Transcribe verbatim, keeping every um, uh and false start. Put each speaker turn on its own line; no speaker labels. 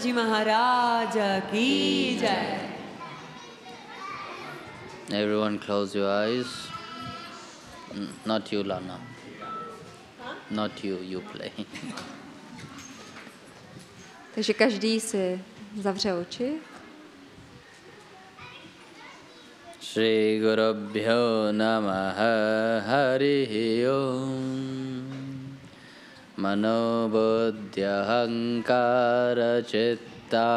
जी महाराज की जय.
Everyone close your eyes. Not you, Lana. Not you, you play.
Takže každý si zavře oči.
Shri Gurubhyo Namaha Harihi Om Mano Buddhya Hankara Chitta